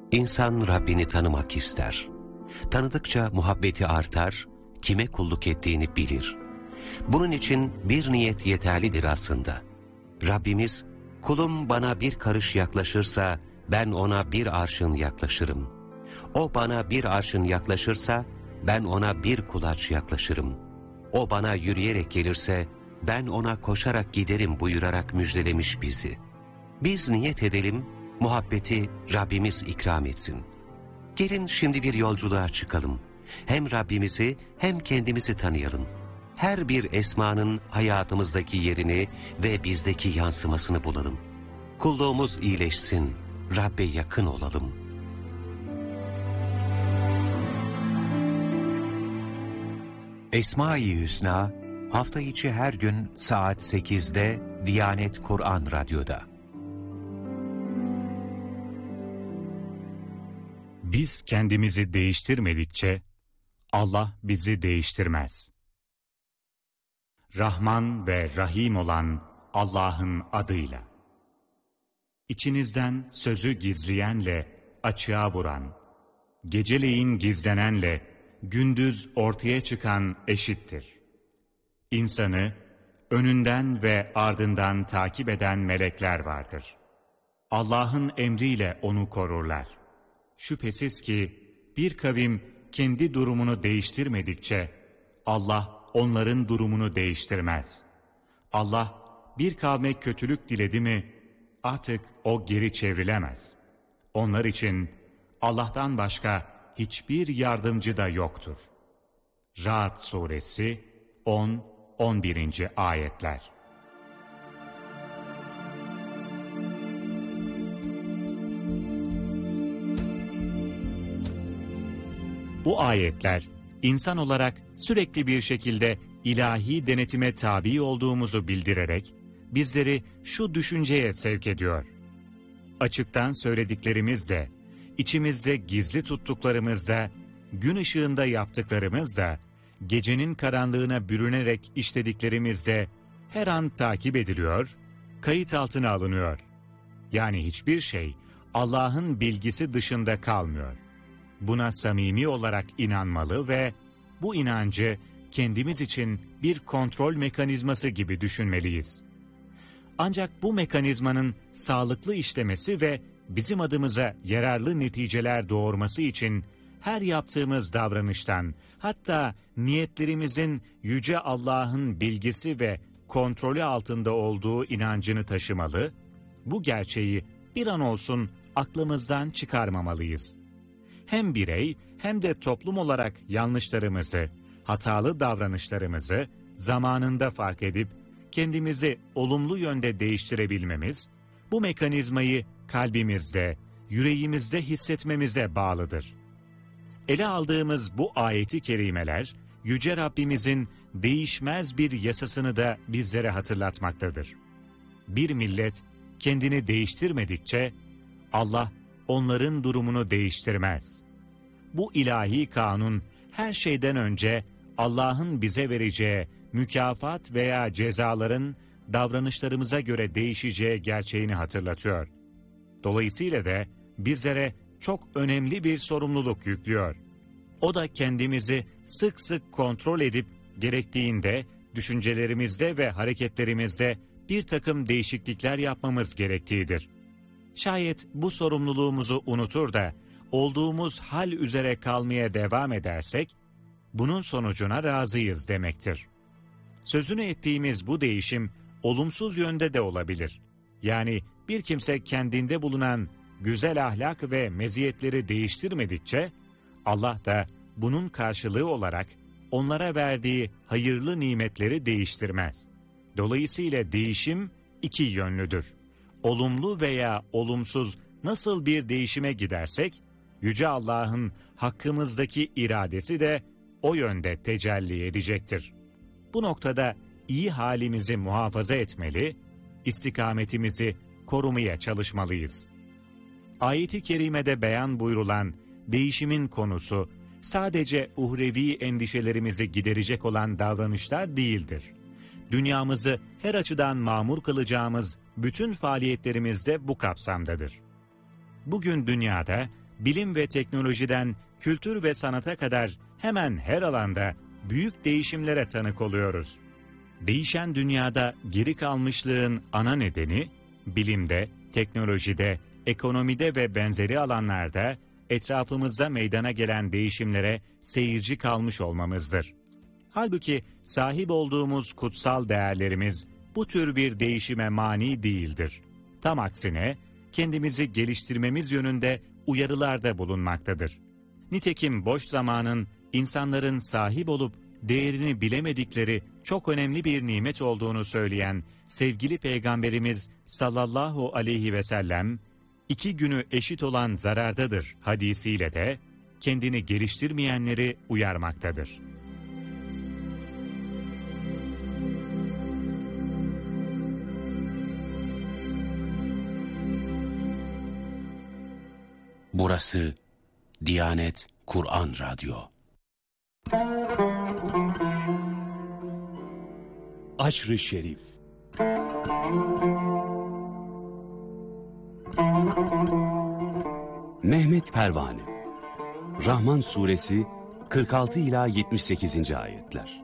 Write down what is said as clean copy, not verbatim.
İnsan Rabbini tanımak ister. Tanıdıkça muhabbeti artar, kime kulluk ettiğini bilir. Bunun için bir niyet yeterlidir aslında. Rabbimiz, kulum bana bir karış yaklaşırsa ben ona bir arşın yaklaşırım. O bana bir arşın yaklaşırsa ben ona bir kulaç yaklaşırım. O bana yürüyerek gelirse ben ona koşarak giderim buyurarak müjdelemiş bizi. Biz niyet edelim, muhabbeti Rabbimiz ikram etsin. Gelin şimdi bir yolculuğa çıkalım. Hem Rabbimizi hem kendimizi tanıyalım. Her bir esmanın hayatımızdaki yerini ve bizdeki yansımasını bulalım. Kulluğumuz iyileşsin, Rabbe yakın olalım. Esma-i Hüsna, hafta içi her gün saat 8'de Diyanet Kur'an Radyo'da. Biz kendimizi değiştirmedikçe Allah bizi değiştirmez. Rahman ve Rahim olan Allah'ın adıyla. İçinizden sözü gizleyenle açığa vuran, geceleyin gizlenenle gündüz ortaya çıkan eşittir. İnsanı önünden ve ardından takip eden melekler vardır. Allah'ın emriyle onu korurlar. Şüphesiz ki bir kavim kendi durumunu değiştirmedikçe Allah onların durumunu değiştirmez. Allah bir kavme kötülük diledi mi artık o geri çevrilemez. Onlar için Allah'tan başka hiçbir yardımcı da yoktur. Ra'd suresi 10-11. ayetler. Bu ayetler insan olarak sürekli bir şekilde ilahi denetime tabi olduğumuzu bildirerek bizleri şu düşünceye sevk ediyor. Açıktan söylediklerimiz de, içimizde gizli tuttuklarımız da, gün ışığında yaptıklarımız da, gecenin karanlığına bürünerek işlediklerimiz de her an takip ediliyor, kayıt altına alınıyor. Yani hiçbir şey Allah'ın bilgisi dışında kalmıyor. Buna samimi olarak inanmalı ve bu inancı kendimiz için bir kontrol mekanizması gibi düşünmeliyiz. Ancak bu mekanizmanın sağlıklı işlemesi ve bizim adımıza yararlı neticeler doğurması için her yaptığımız davranıştan, hatta niyetlerimizin Yüce Allah'ın bilgisi ve kontrolü altında olduğu inancını taşımalı, bu gerçeği bir an olsun aklımızdan çıkarmamalıyız. Hem birey hem de toplum olarak yanlışlarımızı, hatalı davranışlarımızı zamanında fark edip kendimizi olumlu yönde değiştirebilmemiz, bu mekanizmayı kalbimizde, yüreğimizde hissetmemize bağlıdır. Ele aldığımız bu ayeti kerimeler, Yüce Rabbimizin değişmez bir yasasını da bizlere hatırlatmaktadır. Bir millet kendini değiştirmedikçe, Allah onların durumunu değiştirmez. Bu ilahi kanun her şeyden önce Allah'ın bize vereceği mükafat veya cezaların davranışlarımıza göre değişeceği gerçeğini hatırlatıyor. Dolayısıyla da bizlere çok önemli bir sorumluluk yüklüyor. O da kendimizi sık sık kontrol edip gerektiğinde düşüncelerimizde ve hareketlerimizde bir takım değişiklikler yapmamız gerektiğidir. Şayet bu sorumluluğumuzu unutur da olduğumuz hal üzere kalmaya devam edersek, bunun sonucuna razıyız demektir. Sözünü ettiğimiz bu değişim olumsuz yönde de olabilir. Yani bir kimse kendinde bulunan güzel ahlak ve meziyetleri değiştirmedikçe, Allah da bunun karşılığı olarak onlara verdiği hayırlı nimetleri değiştirmez. Dolayısıyla değişim iki yönlüdür. Olumlu veya olumsuz nasıl bir değişime gidersek, Yüce Allah'ın hakkımızdaki iradesi de o yönde tecelli edecektir. Bu noktada iyi halimizi muhafaza etmeli, istikametimizi korumaya çalışmalıyız. Ayet-i kerimede beyan buyurulan değişimin konusu sadece uhrevi endişelerimizi giderecek olan davranışlar değildir. Dünyamızı her açıdan mamur kılacağımız bütün faaliyetlerimizde bu kapsamdadır. Bugün dünyada bilim ve teknolojiden kültür ve sanata kadar hemen her alanda büyük değişimlere tanık oluyoruz. Değişen dünyada geri kalmışlığın ana nedeni, bilimde, teknolojide, ekonomide ve benzeri alanlarda etrafımızda meydana gelen değişimlere seyirci kalmış olmamızdır. Halbuki sahip olduğumuz kutsal değerlerimiz bu tür bir değişime mani değildir. Tam aksine kendimizi geliştirmemiz yönünde uyarılarda bulunmaktadır. Nitekim boş zamanın insanların sahip olup değerini bilemedikleri çok önemli bir nimet olduğunu söyleyen sevgili Peygamberimiz sallallahu aleyhi ve sellem, 2 günü eşit olan zarardadır hadisiyle de kendini geliştirmeyenleri uyarmaktadır. Burası Diyanet Kur'an Radyo. Aşr-ı Şerif. Mehmet Pervane. Rahman Suresi 46 ila 78. ayetler.